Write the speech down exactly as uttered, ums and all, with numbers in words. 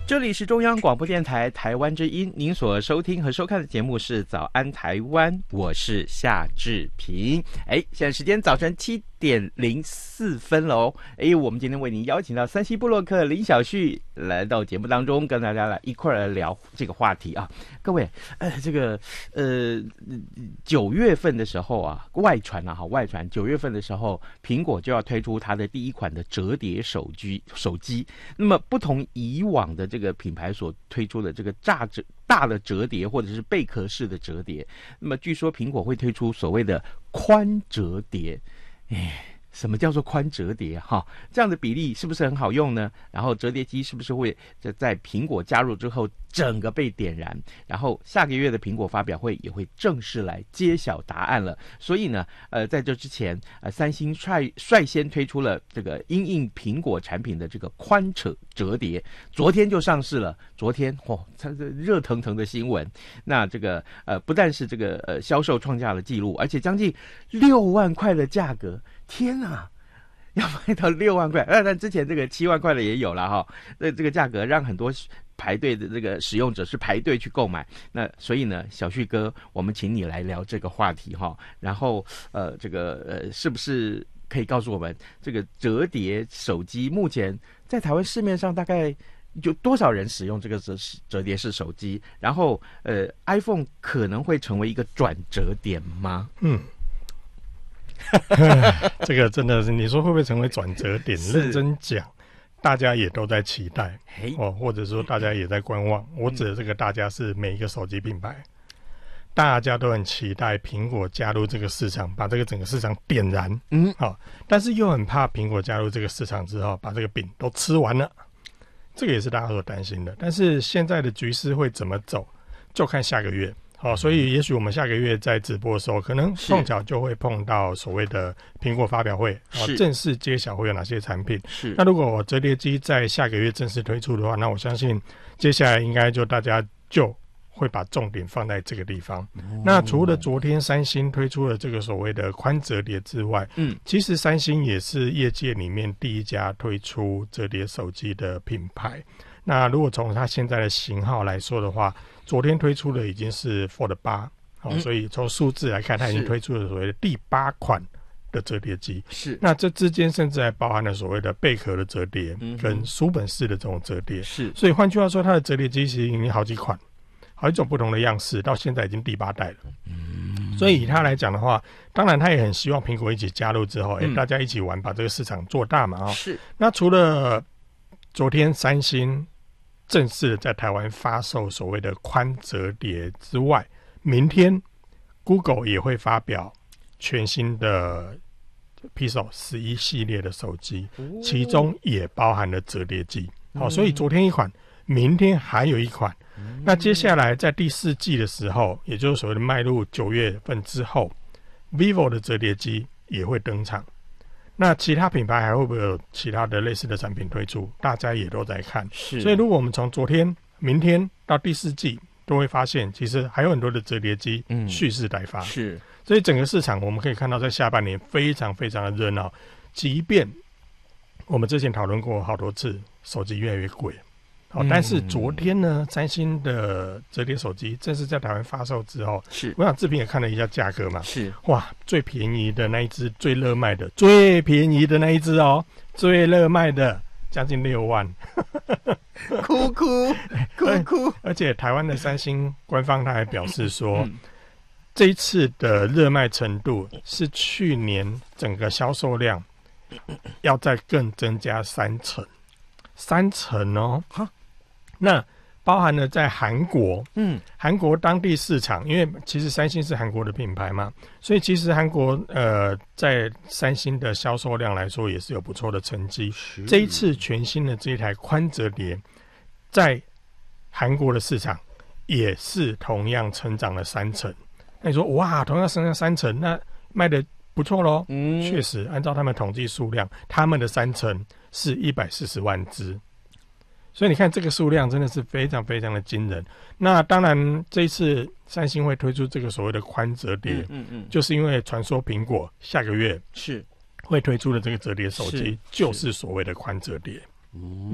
这里是中央广播电台台湾之音，您所收听和收看的节目是早安台湾，我是夏志平。哎，现在时间早晨七点零四分了哦。哎，我们今天为您邀请到三西部落客林小旭来到节目当中，跟大家来一块儿来聊这个话题啊。各位，呃，这个呃九月份的时候啊，外传啊，哈，外传九月份的时候，苹果就要推出它的第一款的折叠手机手机。那么不同以往的这个品牌所推出的这个大折大的折叠或者是贝壳式的折叠，那么据说苹果会推出所谓的宽折叠。哎，什么叫做宽折叠哈？这样的比例是不是很好用呢？然后折叠机是不是会在苹果加入之后整个被点燃？然后下个月的苹果发表会也会正式来揭晓答案了。所以呢，呃，在这之前，呃，三星率率先推出了这个因应苹果产品的这个宽折折叠，昨天就上市了。昨天哦，它这热腾腾的新闻。那这个呃，不但是这个呃销售创下了纪录，而且将近六万块的价格。天哪，要卖到六万块！呃，但之前这个七万块的也有了哈。那这个价格让很多排队的这个使用者是排队去购买。那所以呢，小旭哥，我们请你来聊这个话题哈。然后呃，这个呃，是不是可以告诉我们，这个折叠手机目前在台湾市面上大概有多少人使用这个折折叠式手机？然后呃 ，iPhone 可能会成为一个转折点吗？ 嗯。这个真的是，你说会不会成为转折点？认真讲，大家也都在期待哦，或者说大家也在观望。我指的这个大家是每一个手机品牌，大家都很期待苹果加入这个市场，把这个整个市场点燃。嗯，好、哦，但是又很怕苹果加入这个市场之后，把这个饼都吃完了。这个也是大家所担心的。但是现在的局势会怎么走，就看下个月。好、哦，所以也许我们下个月在直播的时候，可能碰巧就会碰到所谓的苹果发表会，啊、哦，正式揭晓会有哪些产品。是。那如果折叠机在下个月正式推出的话，那我相信接下来应该就大家就会把重点放在这个地方。哦、那除了昨天三星推出了这个所谓的宽折叠之外，嗯，其实三星也是业界里面第一家推出折叠手机的品牌。那如果从它现在的型号来说的话，昨天推出的已经是 Fold 八、哦嗯，所以从数字来看，它已经推出了所谓的第八款的折叠机。是，那这之间甚至还包含了所谓的贝壳的折叠、嗯、跟书本式的这种折叠。是，所以换句话说，它的折叠机其实已经好几款，好几种不同的样式，到现在已经第八代了。嗯，所以以它来讲的话，当然它也很希望苹果一起加入之后，嗯欸、大家一起玩，把这个市场做大嘛。哦，是。那除了昨天三星正式的在台湾发售所谓的宽折叠之外，明天 Google 也会发表全新的 Pixel 十一系列的手机，其中也包含了折叠机。好、哦，所以昨天一款，明天还有一款。那接下来在第四季的时候，也就是所谓的迈入九月份之后 ，vivo 的折叠机也会登场。那其他品牌还会不会有其他的类似的产品推出？大家也都在看。是，所以如果我们从昨天、明天到第四季，都会发现其实还有很多的折叠机蓄势待发。嗯、是，所以整个市场我们可以看到，在下半年非常非常的热闹。即便我们之前讨论过好多次，手机越来越贵。好、哦，但是昨天呢，三星的折叠手机正式在台湾发售之后，是，我想志平也看了一下价格嘛，是，哇，最便宜的那一只，最热卖的，最便宜的那一只哦，最热卖的将近六万， 哭哭哭哭， 而且台湾的三星官方他还表示说，嗯、这一次的热卖程度是去年整个销售量要再更增加三成，三成哦，哈。那包含了在韩国，嗯，韩国当地市场，因为其实三星是韩国的品牌嘛，所以其实韩国呃在三星的销售量来说也是有不错的成绩。这一次全新的这一台宽折叠，在韩国的市场也是同样成长了三成。那你说哇，同样成长三成，那卖的不错咯。嗯，确实，按照他们统计数量，他们的三成是一百四十万只。所以你看这个数量真的是非常非常的惊人。那当然这一次三星会推出这个所谓的宽折叠，嗯嗯嗯，就是因为传说苹果下个月是会推出的这个折叠手机就是所谓的宽折叠。嗯